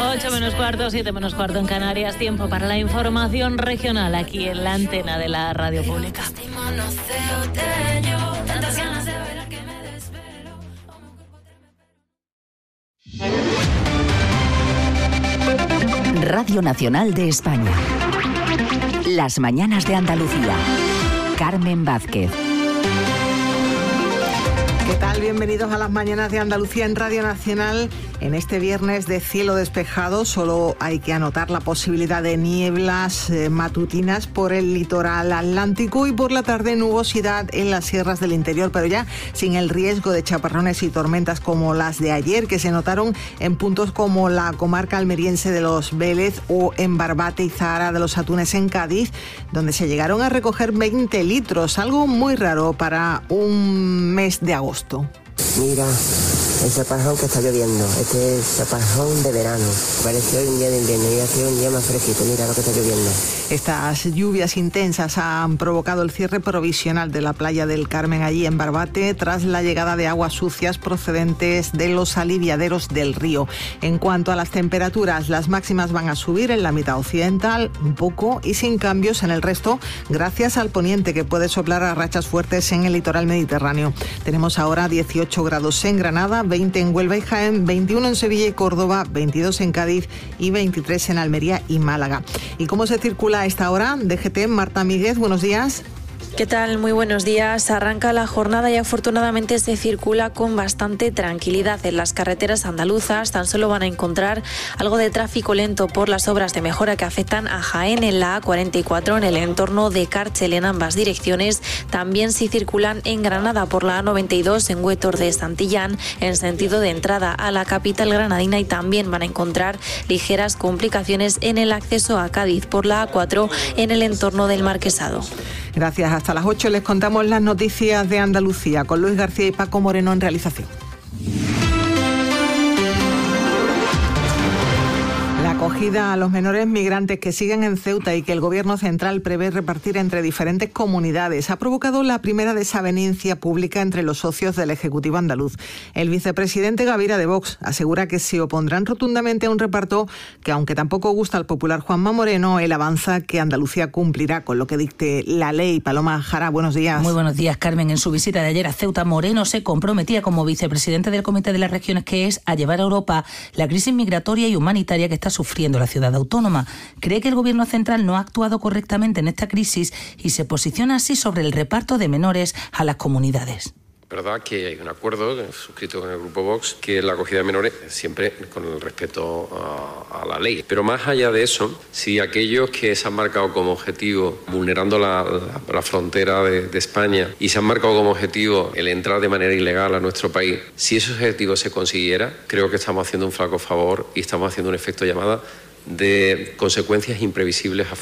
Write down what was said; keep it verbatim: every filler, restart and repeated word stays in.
ocho menos cuarto, siete menos cuarto en Canarias. Tiempo para la información regional aquí en la antena de la radio pública. Radio Nacional de España. Las mañanas de Andalucía. Carmen Vázquez. ¿Qué tal? Bienvenidos a las mañanas de Andalucía en Radio Nacional. En este viernes de cielo despejado, solo hay que anotar la posibilidad de nieblas eh, matutinas por el litoral atlántico y por la tarde nubosidad en las sierras del interior, pero ya sin el riesgo de chaparrones y tormentas como las de ayer, que se notaron en puntos como la comarca almeriense de los Vélez o en Barbate y Zahara de los Atunes en Cádiz, donde se llegaron a recoger veinte litros, algo muy raro para un mes de agosto. Mira, el chaparrón que está lloviendo, este es chaparrón de verano, pareció un día de invierno y ha sido un día más fresquito, mira lo que está lloviendo. Estas lluvias intensas han provocado el cierre provisional de la playa del Carmen allí en Barbate tras la llegada de aguas sucias procedentes de los aliviaderos del río. En cuanto a las temperaturas, las máximas van a subir en la mitad occidental un poco y sin cambios en el resto, gracias al poniente que puede soplar a rachas fuertes en el litoral mediterráneo. Tenemos ahora dieciocho grados en Granada, veinte en Huelva y Jaén, veintiuno en Sevilla y Córdoba, veintidós en Cádiz y veintitrés en Almería y Málaga. ¿Y cómo se circula a esta hora? D G T, Marta Míguez, buenos días. ¿Qué tal? Muy buenos días. Arranca la jornada y afortunadamente se circula con bastante tranquilidad en las carreteras andaluzas. Tan solo van a encontrar algo de tráfico lento por las obras de mejora que afectan a Jaén en la A cuarenta y cuatro en el entorno de Cárcel en ambas direcciones. También sí circulan en Granada por la A noventa y dos en Huétor de Santillán en sentido de entrada a la capital granadina y también van a encontrar ligeras complicaciones en el acceso a Cádiz por la A cuatro en el entorno del Marquesado. Gracias. Hasta las ocho les contamos las noticias de Andalucía con Luis García y Paco Moreno en realización. La acogida a los menores migrantes que siguen en Ceuta y que el Gobierno central prevé repartir entre diferentes comunidades ha provocado la primera desavenencia pública entre los socios del Ejecutivo andaluz. El vicepresidente Gavira de Vox asegura que se opondrán rotundamente a un reparto que, aunque tampoco gusta al popular Juanma Moreno, él avanza que Andalucía cumplirá con lo que dicte la ley. Paloma Jara, buenos días. Muy buenos días, Carmen. En su visita de ayer a Ceuta, Moreno se comprometía como vicepresidente del Comité de las Regiones que es a llevar a Europa la crisis migratoria y humanitaria que está sufriendo la ciudad autónoma. Cree que el Gobierno central no ha actuado correctamente en esta crisis y se posiciona así sobre el reparto de menores a las comunidades. Verdad que hay un acuerdo suscrito con el Grupo Vox que la acogida de menores siempre con el respeto a, a la ley. Pero más allá de eso, si aquellos que se han marcado como objetivo vulnerando la, la, la frontera de, de España y se han marcado como objetivo el entrar de manera ilegal a nuestro país, si ese objetivo se consiguiera, creo que estamos haciendo un flaco favor y estamos haciendo un efecto llamada de consecuencias imprevisibles a futuro.